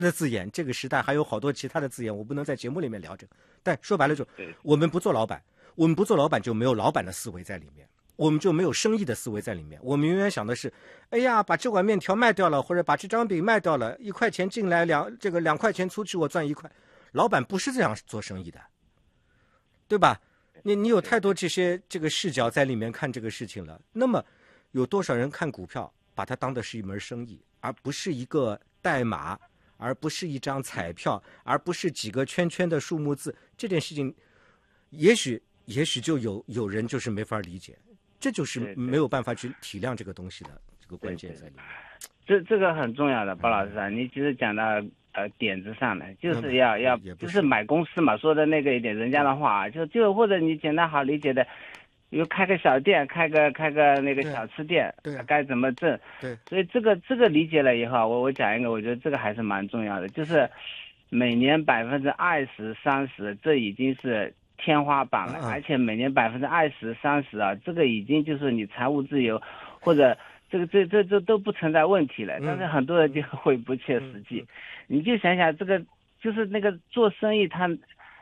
的字眼，这个时代还有好多其他的字眼，我不能在节目里面聊这个。但说白了就，我们不做老板，我们不做老板就没有老板的思维在里面，我们就没有生意的思维在里面。我们永远想的是，哎呀，把这碗面条卖掉了，或者把这张饼卖掉了，1块钱进来2块钱出去，我赚1块。老板不是这样做生意的，对吧？你有太多这个视角在里面看这个事情了。那么有多少人看股票把它当的是一门生意，而不是一个代码，而不是一张彩票，而不是几个圈圈的数目字？这件事情也许就有人就是没法理解，这就是没有办法去体谅这个东西的这个关键在里面。 这个很重要的，包老师啊，你其实讲到点子上的，就是要就是买公司嘛，说的那个一点人家的话啊，就或者你简单好理解的，有开个小店，开个那个小吃店，该怎么挣？ 对， 所以这个理解了以后，我讲一个，我觉得这个还是蛮重要的，就是每年20%、30%，这已经是天花板了，而且每年20%、30%啊，这个已经就是你财务自由或者。这都不存在问题了，但是很多人就会不切实际。你就想想这个，就是那个做生意，他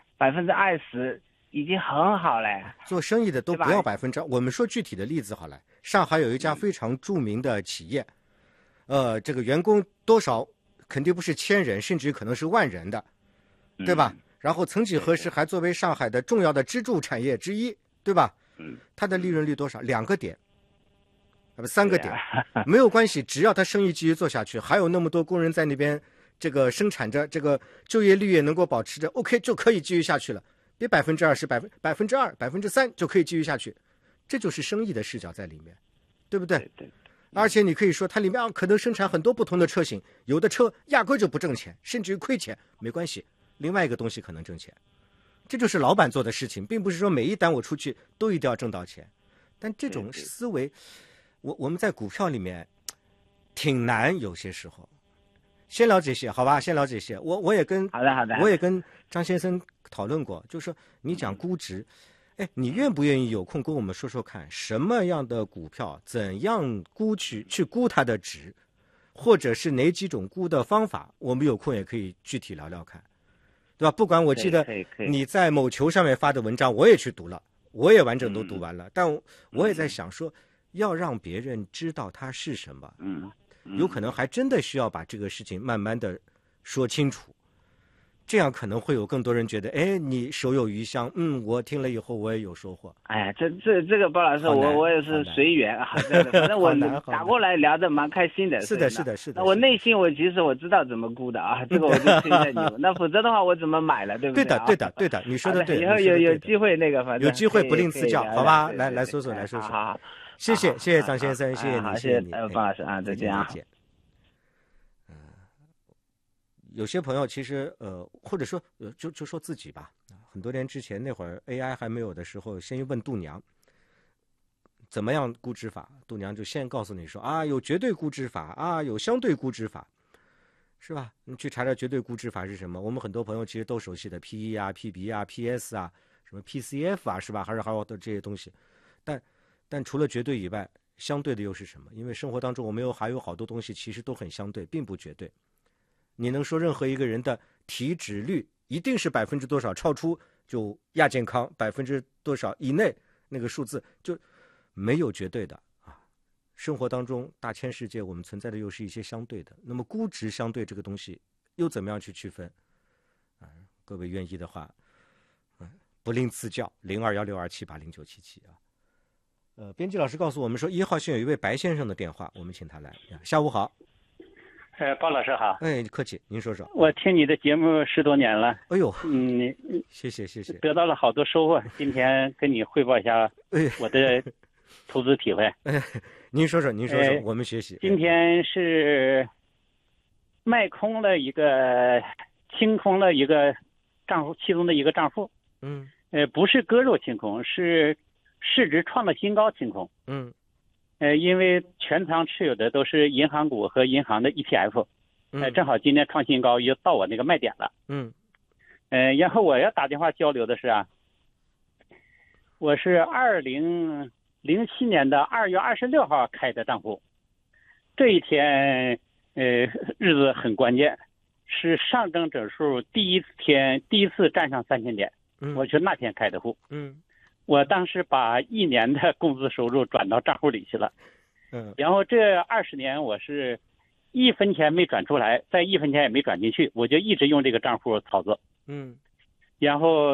20%已经很好了。 做生意的都不要20%，我们说具体的例子好了。上海有一家非常著名的企业，这个员工多少肯定不是1000人，甚至可能是10000人的，对吧？然后曾几何时还作为上海的重要的支柱产业之一，对吧？它的利润率多少？2个点。3个点没有关系，只要他生意继续做下去，还有那么多工人在那边这个生产着，这个就业率也能够保持着 ，OK 就可以继续下去了。别20%、2%、3%就可以继续下去，这就是生意的视角在里面，对不对？ 对。 而且你可以说它里面可能生产很多不同的车型，有的车压根就不挣钱，甚至于亏钱，没关系，另外一个东西可能挣钱，这就是老板做的事情，并不是说每一单我出去都一定要挣到钱，但这种思维。我们在股票里面挺难，有些时候。先聊这些，好吧？先聊这些。我也跟好的， 我也跟张先生讨论过，就是说你讲估值，你愿不愿意有空跟我们说说看，什么样的股票怎样去估它的值，或者是哪几种估的方法，我们有空也可以具体聊聊看，对吧？不管我记得你在某球上面发的文章，我也去读了，我也完整都读完了，但我也在想说。要让别人知道它是什么，有可能还真的需要把这个事情慢慢的说清楚，这样可能会有更多人觉得，你手有余香，我听了以后我也有收获。 哎呀，这个包老师，我也是随缘啊，反正我打过来聊得蛮开心的。 是的。 那我内心其实我知道怎么估的啊，这个我就推荐你。那否则的话我怎么买了，对不对？ 对的，你说的对。 以后有机会那个，反正有机会不吝赐教，好吧？来说说。 好。 谢谢张先生，谢谢你， 方老师啊，再见啊。 有些朋友其实或者说就说自己吧，很多年之前那会儿 AI 还没有的时候，先问度娘怎么样估值法，度娘就先告诉你说啊，有绝对估值法啊，有相对估值法，是吧？你去查查绝对估值法是什么？我们很多朋友其实都熟悉的 PE 啊、PB 啊、PS 啊、什么 PCF 啊，是吧？还有的这些东西，但除了绝对以外，相对的又是什么？因为生活当中我们还有好多东西其实都很相对，并不绝对。你能说任何一个人的体脂率一定是多少超出就亚健康多少以内，那个数字就没有绝对的啊。生活当中大千世界，我们存在的又是一些相对的。那么估值相对这个东西又怎么样去区分？各位愿意的话，不吝赐教，021627809777啊。编辑老师告诉我们说，1号线有一位白先生的电话，我们请他来。下午好。 包老师好。 客气，您说说。 我听你的节目10多年了。 哎呦，谢谢， 得到了好多收获。今天跟你汇报一下我的投资体会。 您说说，我们学习。 今天是卖空了清空了一个账户，其中的一个账户。不是割肉清空，是市值创了新高清空。因为全仓持有的都是银行股和银行的 ETF，正好今天创新高，又到我那个卖点了。然后我要打电话交流的是我是2007年的2月26号开的账户，这一天日子很关键， 是上证指数第一次站上3000点，我就那天开的户。我当时把1年的工资收入转到账户里去了。然后这20年我是1分钱没转出来，再1分钱也没转进去，我就一直用这个账户操作。然后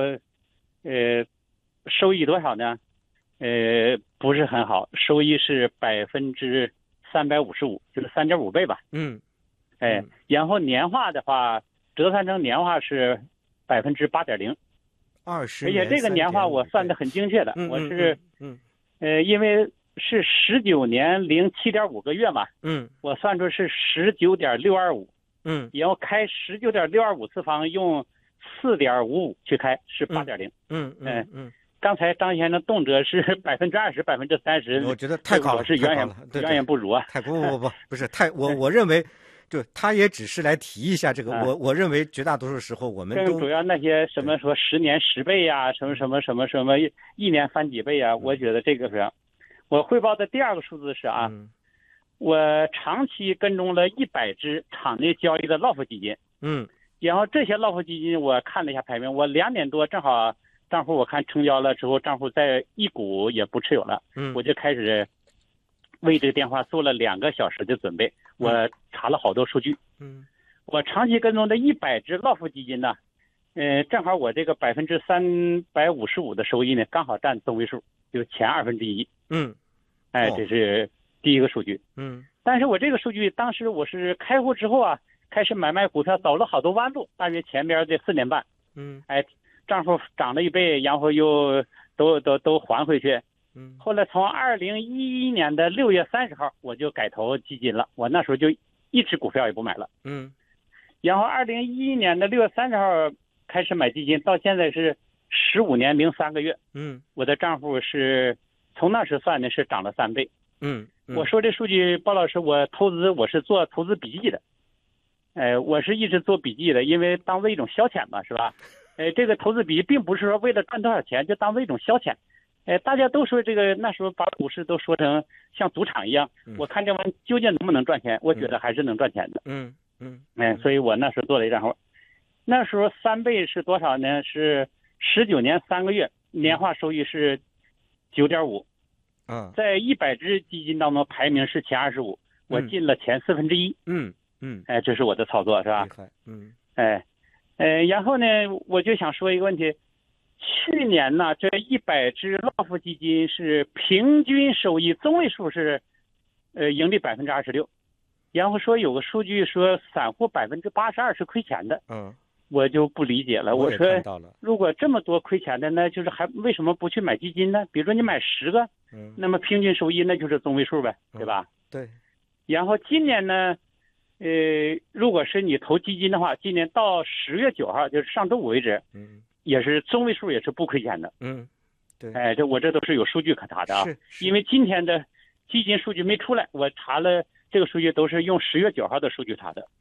收益多少呢？不是很好，收益是355%，就是 3.5 倍吧。然后年化的话，折算成年化是 8.0%。而且这个年化我算的很精确的，我是因为是19年07.5个月嘛，我算出是19.625，然后开19.625次方用4.55去开是 8.0。刚才张先生动辄是20%、30%， 我觉得太高了， 是远远不如啊。 不是太，我认为。就他也只是来提一下这个，我认为绝大多数时候我们更主要那些什么说10年10倍呀，什么1年翻几倍呀，我觉得这个是。我汇报的第2个数字是我长期跟踪了100只场内交易的 LOF 基金，然后这些 LOF 基金我看了一下排名，我2年多正好账户我看成交了之后，账户在一股也不持有了，我就开始为这个电话做了2个小时的准备，我查了好多数据。我长期跟踪的100只 LOF 基金呢，正好我这个355%的收益呢，刚好占中位数，就前1/2。这是第一个数据。但是我这个数据当时我是开户之后啊，开始买卖股票走了好多弯路，大约前边的4年半。账户涨了1倍，然后又都还回去。后来从2011年的6月30号我就改投基金了，我那时候就一只股票也不买了。然后2011年的6月30号开始买基金，到现在是15年零3个月。我的账户是从那时算的是涨了3倍。我说这数据，包老师，我是做投资笔记的。我是一直做笔记的，因为当做一种消遣嘛，是吧？这个投资笔记并不是说为了赚多少钱，就当做一种消遣。大家都说这个那时候把股市都说成像赌场一样，我看这玩意究竟能不能赚钱，我觉得还是能赚钱的。所以我那时候做了一账户，那时候3倍是多少呢？是19年3个月，年化收益是9.5。在100只基金当中排名是前25，我进了前1/4。这是我的操作，是吧？然后呢，我就想说一个问题。去年呢，这100只 LOF 基金是平均收益中位数是盈利26%，然后说有个数据说散户82%是亏钱的。我就不理解了。我说如果这么多亏钱的，那就是还为什么不去买基金呢？比如说你买10个，那么平均收益那就是中位数呗，对吧？ 对。 然后今年呢，如果是你投基金的话，今年到10月9号，就是上周五为止，也是中位数，也是不亏钱的。 对。 我这都是有数据可查的啊。因为今天的基金数据没出来，我查了这个数据都是用10月9号的数据查的。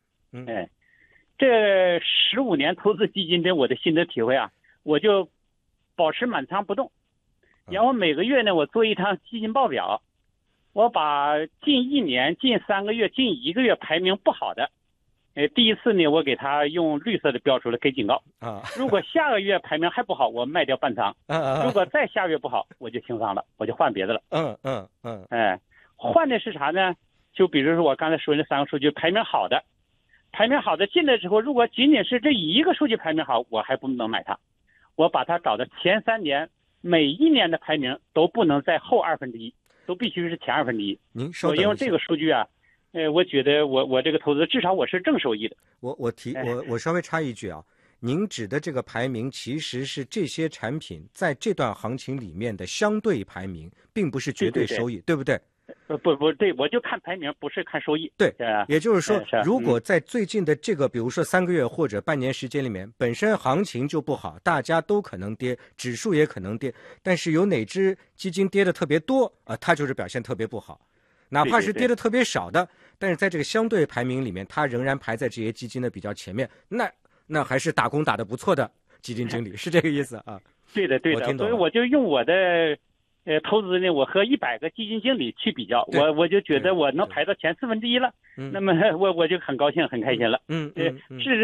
这15年投资基金的我的心得体会啊，我就保持满仓不动，然后每个月呢，我做一张基金报表，我把近1年、近3个月、近1个月排名不好的，第一次呢，我给他用绿色的标出来给警告如果下个月排名还不好，我卖掉半仓如果再下个月不好，我就清仓了，我就换别的了。换的是啥呢？就比如说我刚才说的3个数据，排名好的进来之后，如果仅仅是这一个数据排名好，我还不能买它，我把它找到前3年每一年的排名都不能在后1/2，都必须是前1/2。 您稍等一下， 我用这个数据啊，我觉得我这个投资至少我是正收益的。 我稍微插一句啊，您指的这个排名其实是这些产品在这段行情里面的相对排名，并不是绝对收益，对不对？ 不对，我就看排名，不是看收益。 对，也就是说，如果在最近的这个，比如说3个月或者半年时间里面，本身行情就不好，大家都可能跌，指数也可能跌，但是有哪只基金跌的特别多它就是表现特别不好。哪怕是跌的特别少的，但是在这个相对排名里面，它仍然排在这些基金的比较前面，那还是打工打得不错的基金经理，是这个意思啊？ 对的。所以我就用我的投资呢，我和100个基金经理去比较，我就觉得我能排到前1/4了，那么我就很高兴很开心了。 是